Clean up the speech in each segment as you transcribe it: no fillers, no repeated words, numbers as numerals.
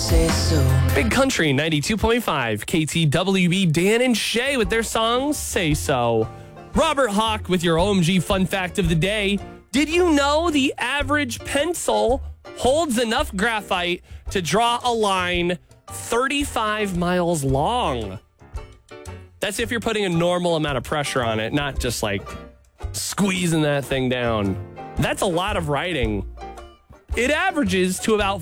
say so. Big Country 92.5, KTWB, Dan and Shay with their song Say So. Robert Hawk with your OMG fun fact of the day. Did you know the average pencil holds enough graphite to draw a line 35 miles long? That's if you're putting a normal amount of pressure on it, not just like squeezing that thing down. That's a lot of writing. It averages to about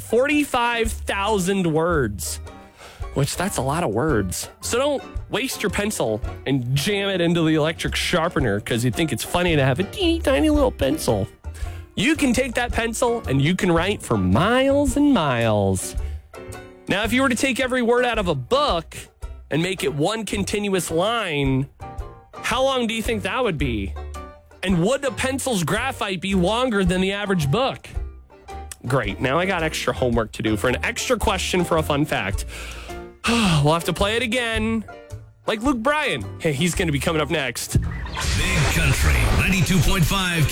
45,000 words, which that's a lot of words. So don't waste your pencil and jam it into the electric sharpener because you think it's funny to have a teeny tiny little pencil. You can take that pencil and you can write for miles and miles. Now, if you were to take every word out of a book and make it one continuous line, how long do you think that would be? And would a pencil's graphite be longer than the average book? Great. Now I got extra homework to do for an extra question for a fun fact. We'll have to play it again. Like Luke Bryan. Hey, he's going to be coming up next. Big Country 92.5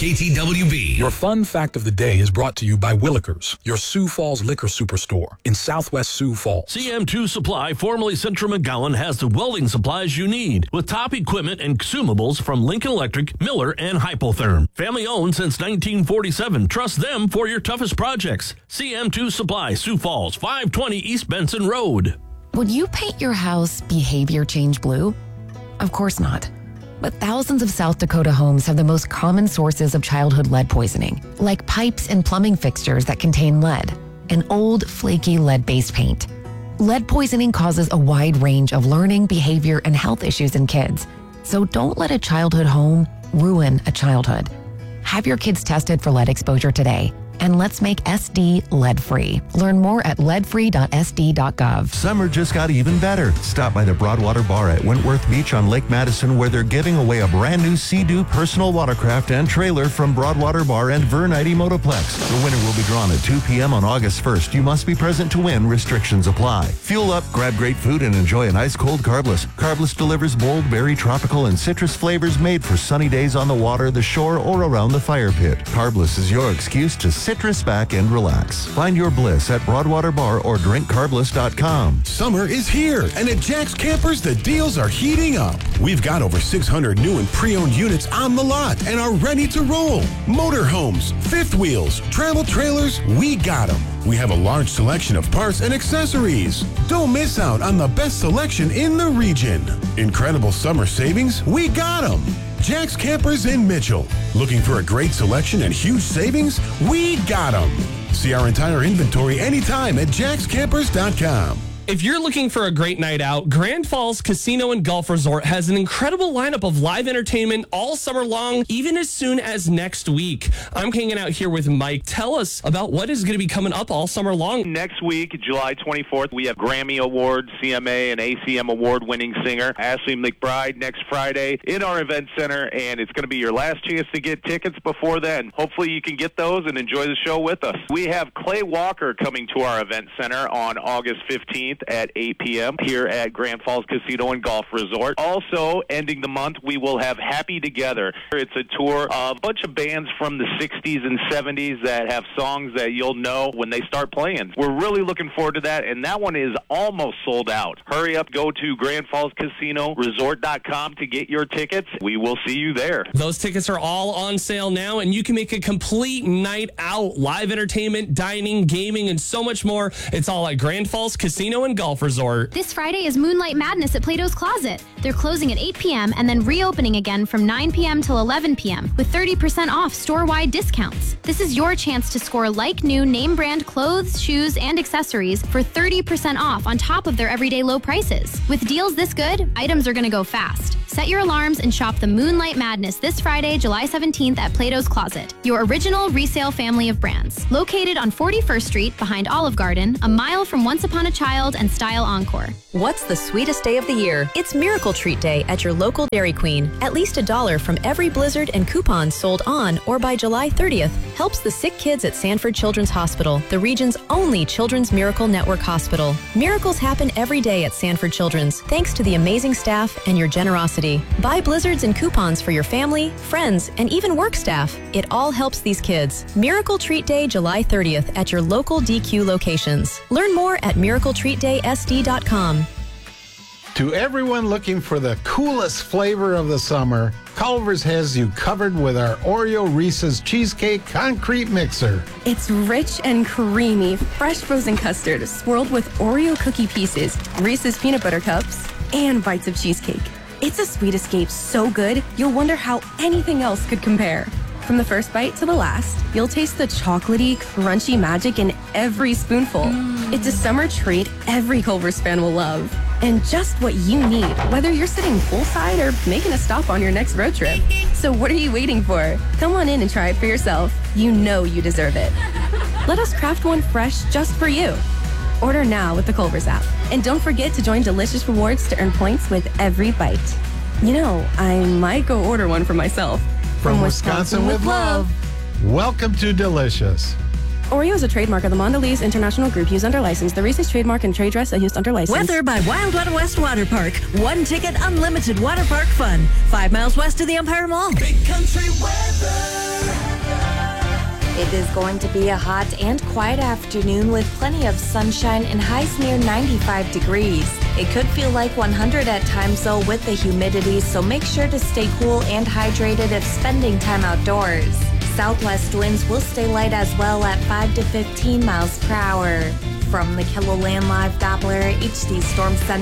KTWB. Your fun fact of the day is brought to you by Willikers, your Sioux Falls liquor superstore in Southwest Sioux Falls. CM2 Supply, formerly Central McGowan, has the welding supplies you need with top equipment and consumables from Lincoln Electric, Miller, and Hypotherm. Family owned since 1947. Trust them for your toughest projects. CM2 Supply, Sioux Falls, 520 East Benson Road. Would you paint your house behavior change blue? Of course not. But thousands of South Dakota homes have the most common sources of childhood lead poisoning, like pipes and plumbing fixtures that contain lead, and old, flaky lead-based paint. Lead poisoning causes a wide range of learning, behavior, and health issues in kids. So don't let a childhood home ruin a childhood. Have your kids tested for lead exposure today. And let's make SD lead-free. Learn more at leadfree.sd.gov. Summer just got even better. Stop by the Broadwater Bar at Wentworth Beach on Lake Madison, where they're giving away a brand new Sea-Doo personal watercraft and trailer from Broadwater Bar and Vernite Motoplex. The winner will be drawn at 2 p.m. on August 1st. You must be present to win. Restrictions apply. Fuel up, grab great food, and enjoy an ice-cold Carbless. Carbless delivers bold, berry, tropical, and citrus flavors made for sunny days on the water, the shore, or around the fire pit. Carbless is your excuse to citrus back and relax. Find your bliss at Broadwater Bar or drinkcarbless.com. Summer is here, and at Jack's Campers, the deals are heating up. We've got over 600 new and pre-owned units on the lot and are ready to roll. Motorhomes, fifth wheels, travel trailers, we got them. We have a large selection of parts and accessories. Don't miss out on the best selection in the region. Incredible summer savings, we got them. Jack's Campers in Mitchell. Looking for a great selection and huge savings? We got them. See our entire inventory anytime at jackscampers.com. If you're looking for a great night out, Grand Falls Casino and Golf Resort has an incredible lineup of live entertainment all summer long, even as soon as next week. I'm hanging out here with Mike. Tell us about what is going to be coming up all summer long. Next week, July 24th, we have Grammy Award, CMA, and ACM award-winning singer Ashley McBride next Friday in our event center, and it's going to be your last chance to get tickets before then. Hopefully you can get those and enjoy the show with us. We have Clay Walker coming to our event center on August 15th. At 8 p.m. here at Grand Falls Casino and Golf Resort. Also, ending the month, we will have Happy Together. It's a tour of a bunch of bands from the 60s and 70s that have songs that you'll know when they start playing. We're really looking forward to that, and that one is almost sold out. Hurry up, go to GrandFallsCasinoResort.com to get your tickets. We will see you there. Those tickets are all on sale now, and you can make a complete night out. Live entertainment, dining, gaming, and so much more. It's all at Grand Falls Casino and Golf Resort. This Friday is Moonlight Madness at Plato's Closet. They're closing at 8 p.m. and then reopening again from 9 p.m. till 11 p.m. with 30% off store-wide discounts. This is your chance to score like-new name-brand clothes, shoes, and accessories for 30% off on top of their everyday low prices. With deals this good, items are going to go fast. Set your alarms and shop the Moonlight Madness this Friday, July 17th at Plato's Closet, your original resale family of brands. Located on 41st Street behind Olive Garden, a mile from Once Upon a Child and Style Encore. What's the sweetest day of the year? It's Miracle Treat Day at your local Dairy Queen. At least $1 from every Blizzard and coupons sold on or by July 30th helps the sick kids at Sanford Children's Hospital, the region's only Children's Miracle Network hospital. Miracles happen every day at Sanford Children's, thanks to the amazing staff and your generosity. Buy Blizzards and coupons for your family, friends, and even work staff. It all helps these kids. Miracle Treat Day, July 30th at your local DQ locations. Learn more at miracletreatdaysd.com. To everyone looking for the coolest flavor of the summer, Culver's has you covered with our Oreo Reese's Cheesecake Concrete Mixer. It's rich and creamy, fresh frozen custard swirled with Oreo cookie pieces, Reese's peanut butter cups, and bites of cheesecake. It's a sweet escape so good, you'll wonder how anything else could compare. From the first bite to the last, you'll taste the chocolatey, crunchy magic in every spoonful. It's a summer treat every Culver's fan will love. And just what you need, whether you're sitting poolside or making a stop on your next road trip. So what are you waiting for? Come on in and try it for yourself. You know you deserve it. Let us craft one fresh just for you. Order now with the Culver's app. And don't forget to join Delicious Rewards to earn points with every bite. You know, I might go order one for myself. From Wisconsin with love. Welcome to Delicious. Oreo is a trademark of the Mondelez International Group used under license. The Reese's trademark and trade dress are used under license. Weather by Wildwater West Water Park. One ticket, unlimited water park fun. 5 miles west of the Empire Mall. Big country weather. It is going to be a hot and quiet afternoon with plenty of sunshine and highs near 95 degrees. It could feel like 100 at times though with the humidity, so make sure to stay cool and hydrated if spending time outdoors. Southwest winds will stay light as well at 5 to 15 miles per hour. From the KELOLAND Live Doppler HD Storm Center.